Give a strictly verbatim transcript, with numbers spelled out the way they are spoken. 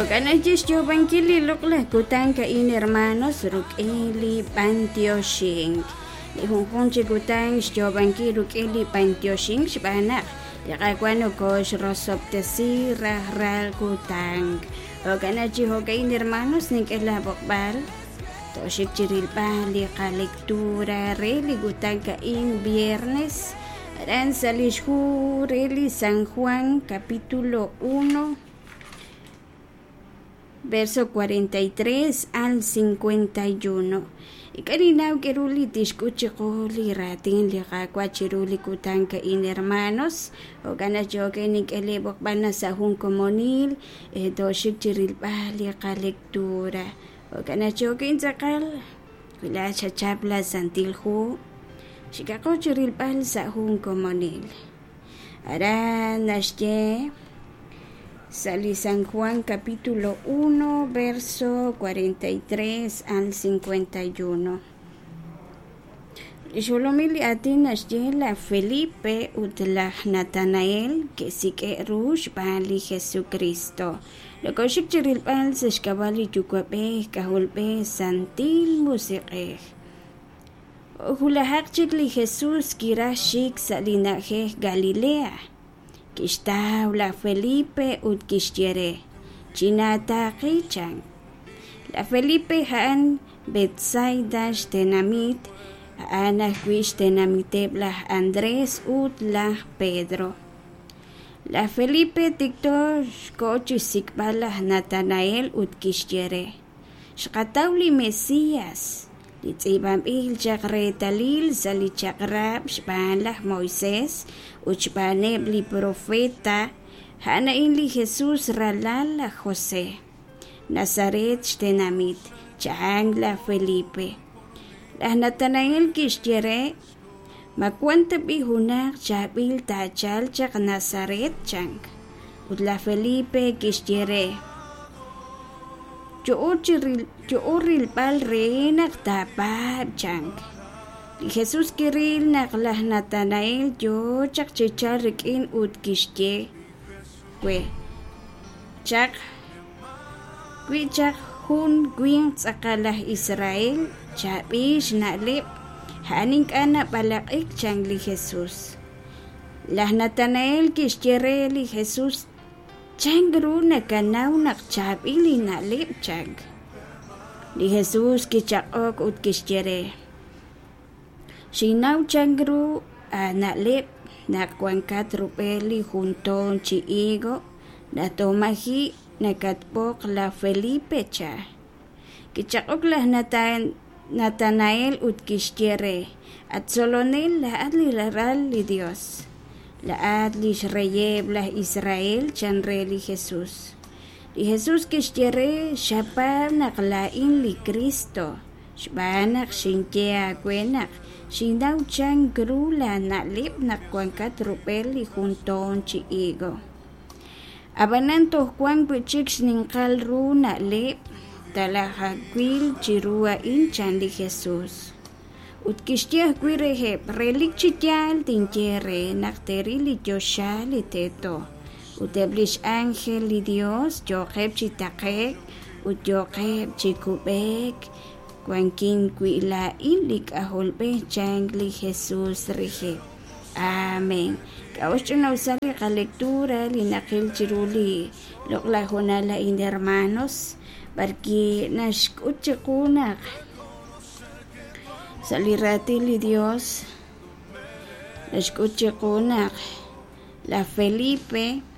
Okanayis yo bankili lokla kutan ka in hermanos rukeli pantioshing. Ni hungkunchi kutan yo banki rukeli pantioshing shbana. Yakakwano kosh rosoptesi rahral kutan. Okanachi ho ka in hermanos nikela bokbal. Toshik chirilpa liqa lectura reli kutan ka in viernes. Aran salishu reli San Juan capítulo uno. Verso cuarenta y tres al cincuenta y uno. Y karinaw keruli tishkuchikoli ratin liqa kwachiruli kutanka in hermanos. O ganas yo que ni que le bokbana sa hun comunil. E doshik chirilpa liqa lectura. O ganas yo que in sakal. Kula chachapla santilhu. Shikako chirilpal sa hun comunil. Aran nashye. Sali San Juan capítulo uno, verso cuarenta y tres al cincuenta y uno. Sholomili atin ashjela Felipe utlah Natanael que sí que rush bali Jesucristo. Lo koshik chirilpal se shkabali yukwape kahulpe santil musique. Hulahak chikli Jesús kirashik salinaje Galilea. Kishtaw la Felipe ut kishtire. Chinata kichan. La Felipe haan Betsaida shtenamit. Haan kwish tenamiteblah Andrés ut la Pedro. La Felipe tiktor kochi sikbalah Natanael ut kishtire. Shkatawli Mesías. Litzibam il chakre talil sali chakrab shpanlah Moisés uchpaneb li profeta hana inli Jesús ralala José Nazaret shtenamit chang la Felipe la Natanael kishtire makwanta bihunak chabil tachal chak Nazaret chang ut la Felipe kishtire Yo oril pal reinak tapab chang. Li Jesús kiril naklah Natanael yo chak chicharikin ut kishye. Kwe. Chak. Kwe chak hun gwing sakalah Israel. Chabish nalip. Haning kana palakik chang li Jesús. Lah Natanael kishyere li Jesús. Changru na kanaw nakchapili na lip chag. Ni Jesus kichakok ut kishyere. Sinaw changru uh, na lip na kwangkat rupeli junton chiigo na tomahi na katpok la Felipe cha. Kichakok lah natan, Natanael ut kishyere at solonel la adlilaral li Dios. Laat li shreyeb la Israel chanre li Jesús. Li Jesús kishyere shapa naklain li Cristo. Shbanak shinkea kwenak. Shindaw chang grula naklip nakwangkat rupel li junton chiigo. Abanan tohkwang pichik sninkal ru naklip. Talahagwil chirua inchan li Jesús. Ut kishtiyah kwirehep relik chityal tinchere nakteri li Josha li teto. Uteblish ángel li Dios yokhep chitakek ut yokhep chikubek kwankin kwila ilik aholbe chang li Jesús rihep. Amen. Kaosh na usali ka lektura li nakil chiruli lokla honala in hermanos barki nashkut chikunak. Salirati li Dios, escuche kunak la Felipe,